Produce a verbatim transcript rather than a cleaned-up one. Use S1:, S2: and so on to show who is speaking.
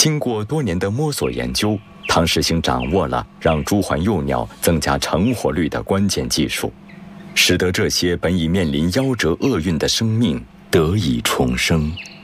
S1: 经过多年的摸索研究，汤世兴掌握了让朱鹮幼鸟增加成活率的关键技术，使得这些本已面临夭折厄运的生命得以重生。